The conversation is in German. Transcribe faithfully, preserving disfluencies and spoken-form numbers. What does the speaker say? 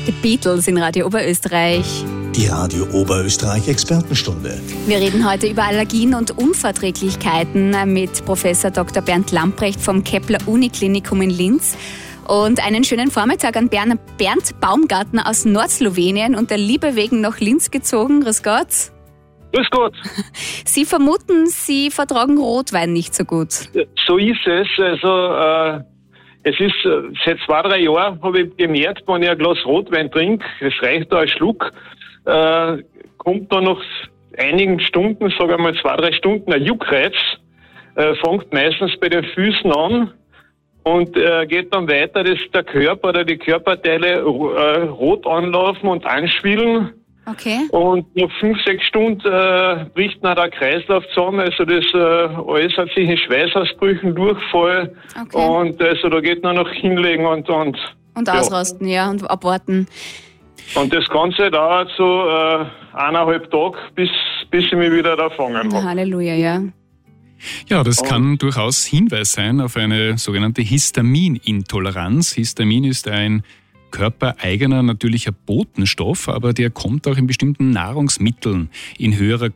The Beatles in Radio Oberösterreich. Die Radio Oberösterreich Expertenstunde. Wir reden heute über Allergien und Unverträglichkeiten mit Professor Doktor Bernd Lamprecht vom Kepler-Uniklinikum in Linz. Und einen schönen Vormittag an Bernd Baumgartner aus Nordslowenien und der Liebe wegen nach Linz gezogen. Grüß Gott. Grüß Gott. Sie vermuten, Sie vertragen Rotwein nicht so gut. So ist es. Also äh, es ist äh, seit zwei, drei Jahren habe ich gemerkt, wenn ich ein Glas Rotwein trinke, es reicht da ein Schluck, äh, kommt da nach einigen Stunden, sagen wir mal zwei, drei Stunden, ein Juckreiz, äh, fängt meistens bei den Füßen an und äh, geht dann weiter, dass der Körper oder die Körperteile äh, rot anlaufen und anschwillen. Okay. Und nach fünf, sechs Stunden äh, bricht dann der Kreislauf zusammen. Also das äh, alles hat sich in Schweißausbrüchen, Durchfall. Okay. Und also da geht nur noch hinlegen und und Und ja. ausrasten, ja, und abwarten. Und das Ganze dauert so äh, eineinhalb Tage, bis bis ich mich wieder da fangen habe. Halleluja, ja. Ja, das kann durchaus Hinweis sein auf eine sogenannte Histaminintoleranz. Histamin ist ein körpereigener natürlicher Botenstoff, aber der kommt auch in bestimmten Nahrungsmitteln in höherer